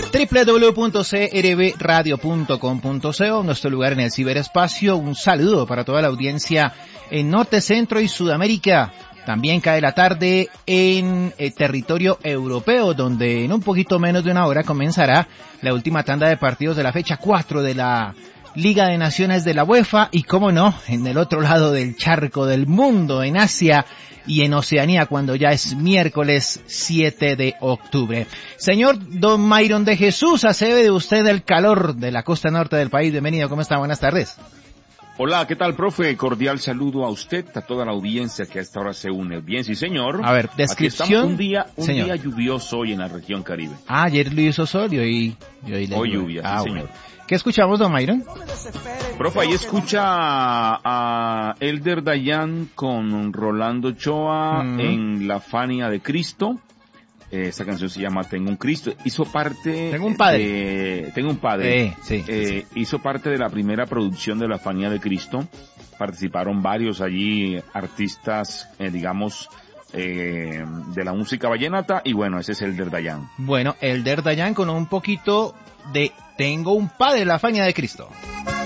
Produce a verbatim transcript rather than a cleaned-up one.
doble u doble u doble u punto c r b radio punto com punto co, nuestro lugar en el ciberespacio. Un saludo para toda la audiencia en Norte, Centro y Sudamérica. También cae la tarde en el territorio europeo, donde en un poquito menos de una hora comenzará la última tanda de partidos de la fecha cuatro de la Liga de Naciones de la UEFA. Y cómo no, en el otro lado del charco del mundo, en Asia y en Oceanía, cuando ya es miércoles siete de octubre. Señor Don Mayron de Jesús Acebe, de usted el calor de la costa norte del país. Bienvenido, ¿cómo está? Buenas tardes. Hola, ¿qué tal, profe? Cordial saludo a usted, a toda la audiencia que a esta hora se une. Bien, sí, señor. A ver, descripción. Un día, un señor. día lluvioso hoy en la región Caribe. Ah, ayer lo hizo sol y hoy... Y hoy, hoy lluvia, ah, sí, señor. Bueno. ¿Qué escuchamos, don Mayron? Profe, ahí escucha a, a Elder Dayan con Rolando Ochoa mm. en La Fania de Cristo. Esta canción se llama Tengo un Cristo. Hizo parte... Tengo un padre. De, Tengo un padre. Eh, sí, eh, sí. Hizo parte de la primera producción de La Fania de Cristo. Participaron varios allí artistas, eh, digamos, eh, de la música vallenata. Y bueno, ese es Elder Dayan. Bueno, Elder Dayan con un poquito de Tengo un padre, La Fania de Cristo.